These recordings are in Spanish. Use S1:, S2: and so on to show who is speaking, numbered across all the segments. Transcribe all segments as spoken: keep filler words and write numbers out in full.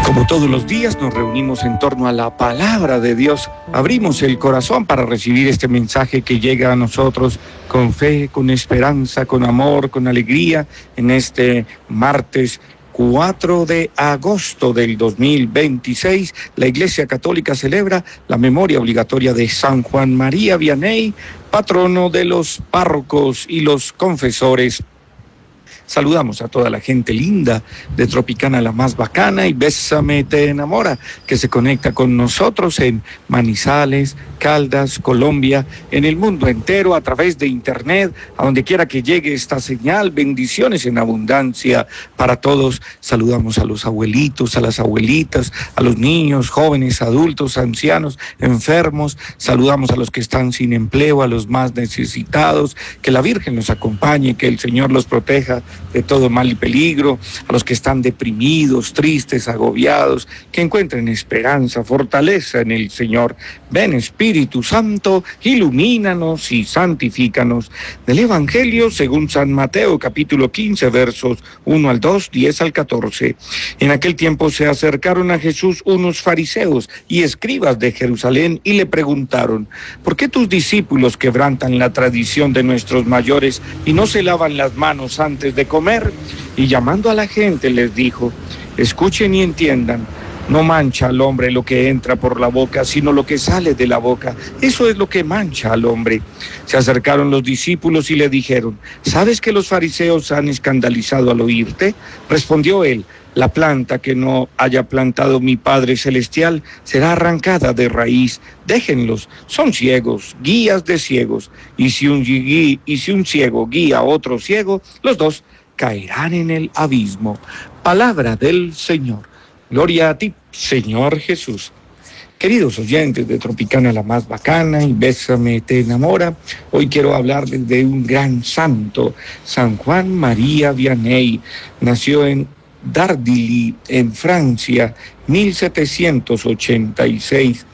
S1: Como todos los días nos reunimos en torno a la palabra de Dios, abrimos el corazón para recibir este mensaje que llega a nosotros con fe, con esperanza, con amor, con alegría en este martes cuatro de agosto del dos mil veintiséis. La Iglesia Católica celebra la memoria obligatoria de San Juan María Vianney, patrono de los párrocos y los confesores. Saludamos a toda la gente linda de Tropicana la más bacana y Bésame te enamora, que se conecta con nosotros en Manizales, Caldas, Colombia, en el mundo entero a través de internet, a donde quiera que llegue esta señal. Bendiciones en abundancia para todos. Saludamos a los abuelitos, a las abuelitas, a los niños, jóvenes, adultos, ancianos, enfermos. Saludamos a los que están sin empleo, a los más necesitados. Que la Virgen los acompañe, que el Señor los proteja de todo mal y peligro, a los que están deprimidos, tristes, agobiados, que encuentren esperanza, fortaleza en el Señor. Ven, Espíritu Santo, ilumínanos y santifícanos. Del Evangelio según San Mateo, capítulo quince, versos uno al dos, diez al catorce. En aquel tiempo se acercaron a Jesús unos fariseos y escribas de Jerusalén y le preguntaron: ¿por qué tus discípulos quebrantan la tradición de nuestros mayores y no se lavan las manos antes de comer? Y llamando a la gente les dijo: escuchen y entiendan, no mancha al hombre lo que entra por la boca, sino lo que sale de la boca. Eso es lo que mancha al hombre. Se acercaron los discípulos y le dijeron: ¿sabes que los fariseos han escandalizado al oírte? Respondió él: la planta que no haya plantado mi Padre Celestial será arrancada de raíz. Déjenlos, son ciegos, guías de ciegos. Y si un, y si un ciego guía a otro ciego, los dos caerán en el abismo. Palabra del Señor. Gloria a ti, Señor Jesús. Queridos oyentes de Tropicana la más bacana y Bésame te enamora, hoy quiero hablarles de un gran santo, San Juan María Vianney. Nació en Dardilly, en Francia, mil setecientos ochenta y seis.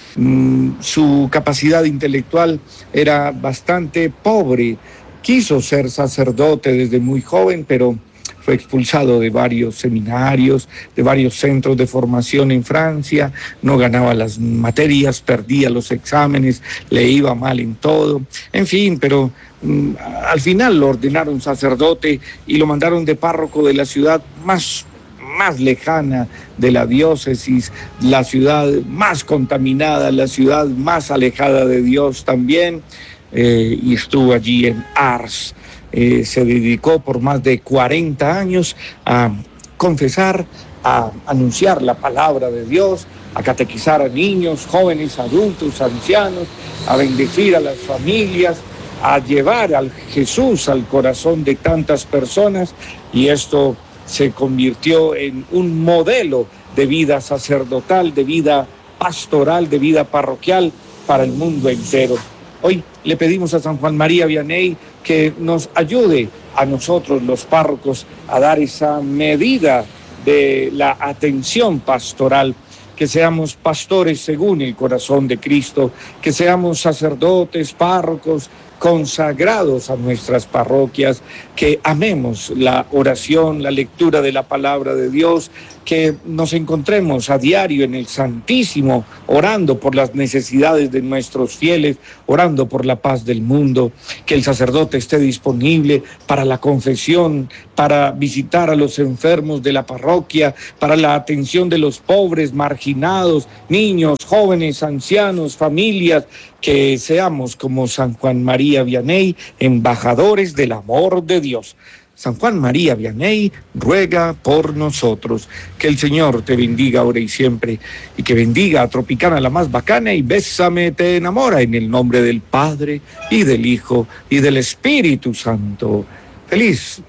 S1: Mm, su capacidad intelectual era bastante pobre. Quiso ser sacerdote desde muy joven, pero fue expulsado de varios seminarios, de varios centros de formación en Francia. No ganaba las materias, perdía los exámenes, le iba mal en todo. En fin, pero mm, al final lo ordenaron sacerdote y lo mandaron de párroco de la ciudad más, más lejana de la diócesis, la ciudad más contaminada, la ciudad más alejada de Dios también. Eh, y estuvo allí en Ars. Eh, se dedicó por más de cuarenta años a confesar, a anunciar la palabra de Dios, a catequizar a niños, jóvenes, adultos, ancianos, a bendecir a las familias, a llevar al Jesús al corazón de tantas personas, y esto se convirtió en un modelo de vida sacerdotal, de vida pastoral, de vida parroquial para el mundo entero. Hoy le pedimos a San Juan María Vianney que nos ayude a nosotros los párrocos a dar esa medida de la atención pastoral, que seamos pastores según el corazón de Cristo, que seamos sacerdotes, párrocos, consagrados a nuestras parroquias, que amemos la oración, la lectura de la palabra de Dios, que nos encontremos a diario en el Santísimo, orando por las necesidades de nuestros fieles, orando por la paz del mundo, que el sacerdote esté disponible para la confesión, para visitar a los enfermos de la parroquia, para la atención de los pobres, marginados, niños, jóvenes, ancianos, familias, que seamos como San Juan María Vianney, embajadores del amor de Dios. San Juan María Vianney ruega por nosotros. Que el Señor te bendiga ahora y siempre, y que bendiga a Tropicana la más bacana y Bésame te enamora, en el nombre del Padre y del Hijo y del Espíritu Santo. Feliz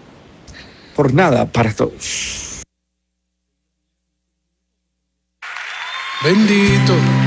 S1: jornada para todos.
S2: Bendito